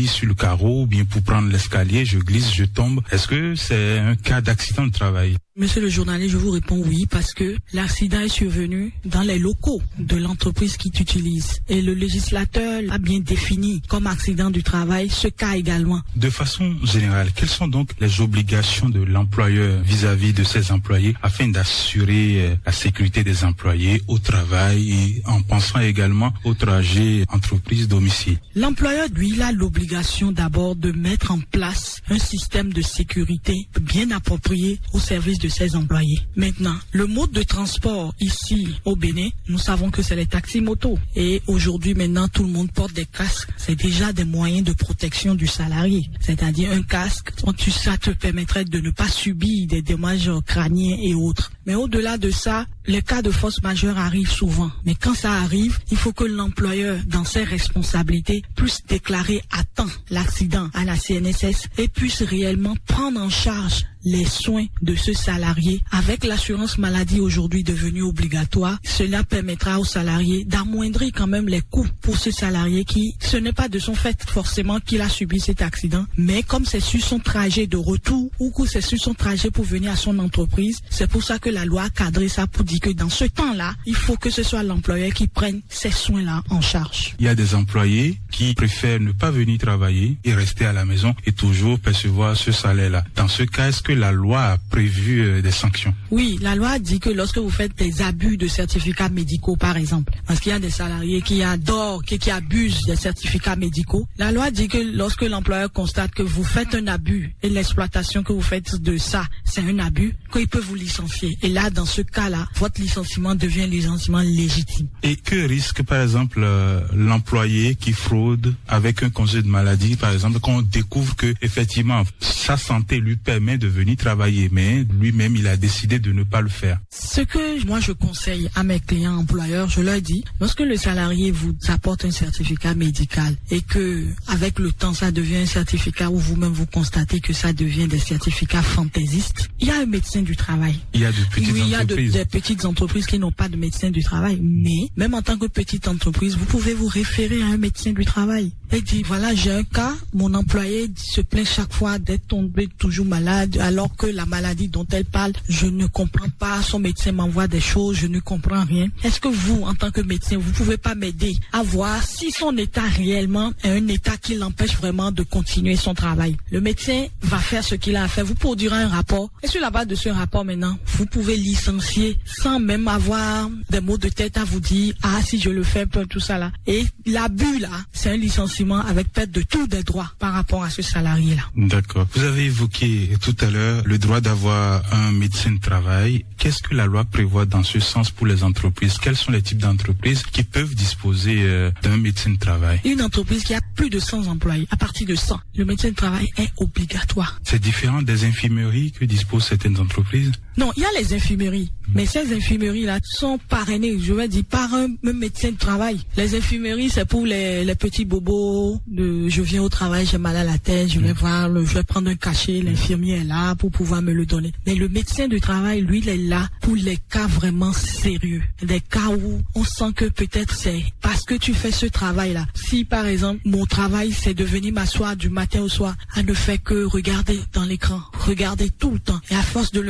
m'appuie sur le carreau, ou bien pour prendre l'escalier, je glisse, je tombe. Est-ce que c'est un cas d'accident de travail? Monsieur le journaliste, je vous réponds oui, parce que l'accident est survenu dans les locaux de l'entreprise qui t'utilise. Et le législateur a bien défini comme accident du travail ce cas également. De façon générale, quelles sont donc les obligations de l'employeur vis-à-vis de ses employés afin d'assurer la sécurité des employés au travail et en pensant également au trajet entreprise-domicile? L'employeur, lui, il a l'obligation d'abord de mettre en place un système de sécurité bien approprié au service de ses employés. Maintenant, le mode de transport ici au Bénin, nous savons que c'est les taxis motos. Et aujourd'hui, maintenant, tout le monde porte des casques. C'est déjà des moyens de protection du salarié. C'est-à-dire un casque, ça te permettrait de ne pas subir des dommages crâniens et autres. Mais au-delà de ça, les cas de force majeure arrivent souvent. Mais quand ça arrive, il faut que l'employeur, dans ses responsabilités, puisse déclarer à temps l'accident à la CNSS et puisse réellement prendre en charge les soins de ce salarié. Avec l'assurance maladie aujourd'hui devenue obligatoire, cela permettra au salarié d'amoindrir quand même les coûts pour ce salarié qui, ce n'est pas de son fait forcément qu'il a subi cet accident, mais comme c'est sur son trajet de retour ou que c'est sur son trajet pour venir à son entreprise, c'est pour ça que la loi a cadré ça pour dire que dans ce temps-là, il faut que ce soit l'employeur qui prenne ces soins-là en charge. Il y a des employés qui préfèrent ne pas venir travailler et rester à la maison et toujours percevoir ce salaire-là. Dans ce cas, est-ce que la loi a prévu des sanctions? Oui, la loi dit que lorsque vous faites des abus de certificats médicaux, par exemple, parce qu'il y a des salariés qui adorent, qui abusent des certificats médicaux, la loi dit que lorsque l'employeur constate que vous faites un abus et l'exploitation que vous faites de ça, c'est un abus, qu'il peut vous licencier. Et là, dans ce cas-là, votre licenciement devient un licenciement légitime. Et que risque, par exemple, l'employé qui fraude avec un congé de maladie, par exemple, quand on découvre que effectivement sa santé lui permet de venir travailler, mais lui-même il a décidé de ne pas le faire? Ce que moi je conseille à mes clients employeurs, je leur dis, lorsque le salarié vous apporte un certificat médical et que avec le temps ça devient un certificat où vous-même vous constatez que ça devient des certificats fantaisistes, il y a un médecin du travail. Il y a de petites entreprises. Il y a des petites entreprises qui n'ont pas de médecin du travail, mais même en tant que petite entreprise, vous pouvez vous référer à un médecin du travail et dire voilà, j'ai un cas, mon employé se plaint chaque fois d'être tombé toujours malade alors que la maladie dont elle parle, je ne comprends pas, son médecin m'envoie des choses, je ne comprends rien. Est-ce que vous, en tant que médecin, vous pouvez pas m'aider à voir si son état réellement est un état qui l'empêche vraiment de continuer son travail? Le médecin va faire ce qu'il a à faire, vous produira un rapport et sur la base de ce rapport maintenant, vous pouvez licencier sans même avoir des mots de tête à vous dire ah si je le fais, tout ça là. Et l'abus là, c'est un licenciement avec perte de tous des droits par rapport à ce salarié là. D'accord. Vous avez évoqué tout à l'heure le droit d'avoir un médecin de travail. Qu'est-ce que la loi prévoit dans ce sens pour les entreprises? Quels sont les types d'entreprises qui peuvent disposer d'un médecin de travail? Une entreprise qui a plus de 100 employés, à partir de 100, le médecin de travail est obligatoire. C'est différent des infirmeries que disposent certaines entreprises? Non, il y a les infirmeries, mais ces infirmeries-là sont parrainées, je vais dire, par un médecin de travail. Les infirmeries, c'est pour les petits bobos de je viens au travail, j'ai mal à la tête, je vais voir, je vais prendre un cachet, l'infirmier est là pour pouvoir me le donner. Mais le médecin de travail, lui, il est là pour les cas vraiment sérieux. Des cas où on sent que peut-être c'est parce que tu fais ce travail-là. Si, par exemple, mon travail, c'est de venir m'asseoir du matin au soir à ne faire que regarder dans l'écran, regarder tout le temps, et à force de le